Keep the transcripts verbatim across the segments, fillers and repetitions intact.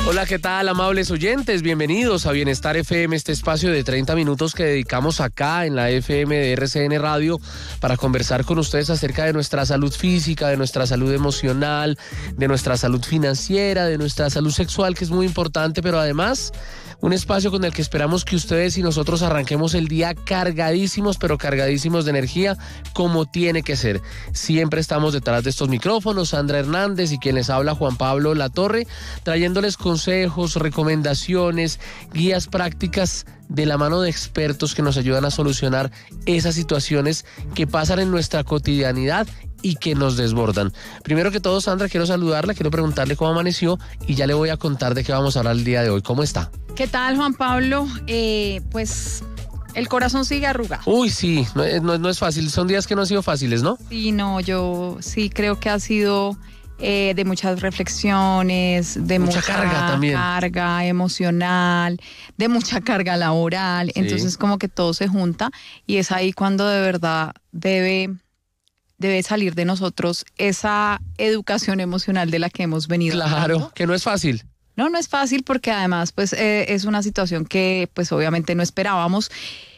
Hola, ¿qué tal, amables oyentes? Bienvenidos a Bienestar F M, este espacio de treinta minutos que dedicamos acá en la F M de R C N Radio para conversar con ustedes acerca de nuestra salud física, de nuestra salud emocional, de nuestra salud financiera, de nuestra salud sexual, que es muy importante, pero además un espacio con el que esperamos que ustedes y nosotros arranquemos el día cargadísimos, pero cargadísimos de energía, como tiene que ser. Siempre estamos detrás de estos micrófonos, Sandra Hernández y quien les habla, Juan Pablo Latorre, trayéndoles consejos, recomendaciones, guías prácticas de la mano de expertos que nos ayudan a solucionar esas situaciones que pasan en nuestra cotidianidad y que nos desbordan. Primero que todo, Sandra, quiero saludarla, quiero preguntarle cómo amaneció y ya le voy a contar de qué vamos a hablar el día de hoy. ¿Cómo está? ¿Qué tal, Juan Pablo? Eh, pues el corazón sigue arrugado. Uy, sí, no, no, no es fácil. Son días que no han sido fáciles, ¿no? Sí, no, yo sí creo que ha sido eh, de muchas reflexiones, de mucha, mucha carga también. carga emocional, de mucha carga laboral. Sí. Entonces como que todo se junta y es ahí cuando de verdad debe... debe salir de nosotros esa educación emocional de la que hemos venido Claro, hablando. que no es fácil. No, no es fácil porque además pues eh, es una situación que pues obviamente no esperábamos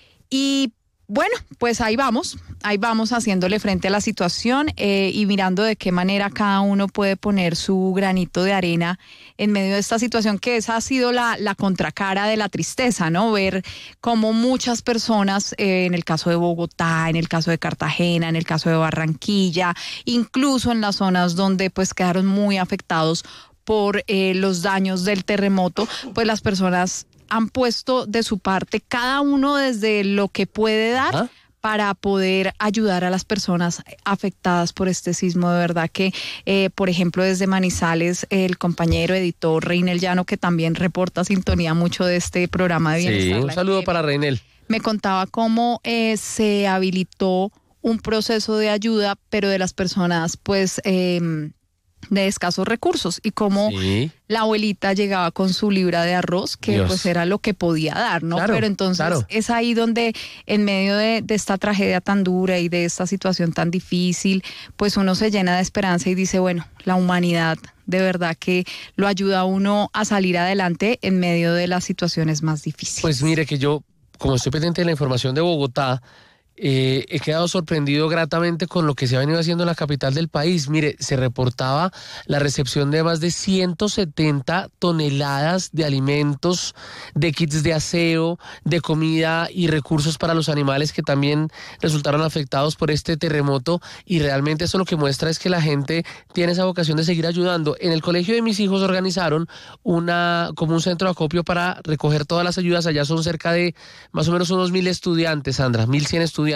y bueno, pues ahí vamos, ahí vamos haciéndole frente a la situación eh, y mirando de qué manera cada uno puede poner su granito de arena en medio de esta situación, que esa ha sido la, la contracara de la tristeza, ¿no? Ver cómo muchas personas, eh, en el caso de Bogotá, en el caso de Cartagena, en el caso de Barranquilla, incluso en las zonas donde pues quedaron muy afectados por eh, los daños del terremoto, pues las personas han puesto de su parte, cada uno desde lo que puede dar, ¿ah?, para poder ayudar a las personas afectadas por este sismo. De verdad que, eh, por ejemplo, desde Manizales, el compañero editor Reinel Llano, que también reporta sintonía mucho de este programa de Bienestar. Sí, un saludo para Reinel. Me contaba cómo eh, se habilitó un proceso de ayuda, pero de las personas, pues... Eh, de escasos recursos y cómo sí. La abuelita llegaba con su libra de arroz, que Dios. Pues era lo que podía dar, ¿no? Claro, pero entonces claro. Es ahí donde en medio de, de esta tragedia tan dura y de esta situación tan difícil, pues uno se llena de esperanza y dice, bueno, la humanidad de verdad que lo ayuda a uno a salir adelante en medio de las situaciones más difíciles. Pues mire que yo, como estoy pendiente de la información de Bogotá, Eh, he quedado sorprendido gratamente con lo que se ha venido haciendo en la capital del país. Mire, se reportaba la recepción de más de ciento setenta toneladas de alimentos, de kits de aseo, de comida y recursos para los animales que también resultaron afectados por este terremoto, y realmente eso lo que muestra es que la gente tiene esa vocación de seguir ayudando. En el colegio de mis hijos organizaron una como un centro de acopio para recoger todas las ayudas. Allá son cerca de más o menos unos mil estudiantes, Sandra, mil cien estudiantes.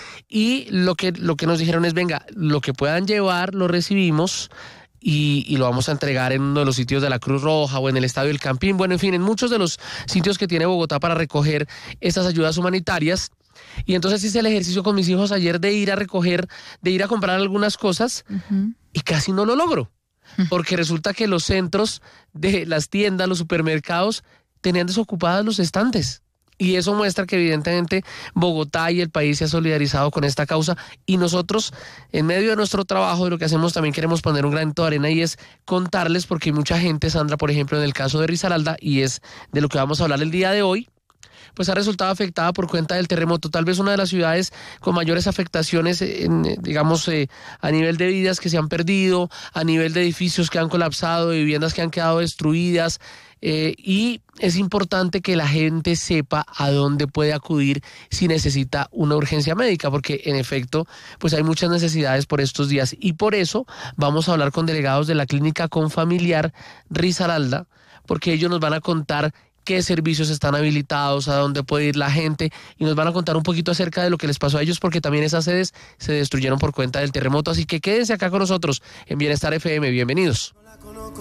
Y lo que, lo que nos dijeron es, venga, lo que puedan llevar lo recibimos y, y lo vamos a entregar en uno de los sitios de la Cruz Roja o en el Estadio del Campín, bueno, en fin, en muchos de los sitios que tiene Bogotá para recoger estas ayudas humanitarias. Y entonces hice el ejercicio con mis hijos ayer de ir a recoger, de ir a comprar algunas cosas, uh-huh. y casi no lo logro, porque resulta que los centros de las tiendas, los supermercados, tenían desocupadas los estantes. Y eso muestra que evidentemente Bogotá y el país se ha solidarizado con esta causa, y nosotros en medio de nuestro trabajo, de lo que hacemos, también queremos poner un granito de arena, y es contarles, porque hay mucha gente, Sandra, por ejemplo, en el caso de Risaralda, y es de lo que vamos a hablar el día de hoy, pues ha resultado afectada por cuenta del terremoto, tal vez una de las ciudades con mayores afectaciones, en, digamos, eh, a nivel de vidas que se han perdido, a nivel de edificios que han colapsado, de viviendas que han quedado destruidas, eh, y es importante que la gente sepa a dónde puede acudir si necesita una urgencia médica, porque en efecto, pues hay muchas necesidades por estos días, y por eso vamos a hablar con delegados de la Clínica Confamiliar Risaralda, porque ellos nos van a contar qué servicios están habilitados, a dónde puede ir la gente, y nos van a contar un poquito acerca de lo que les pasó a ellos, porque también esas sedes se destruyeron por cuenta del terremoto. Así que quédense acá con nosotros en Bienestar F M. Bienvenidos.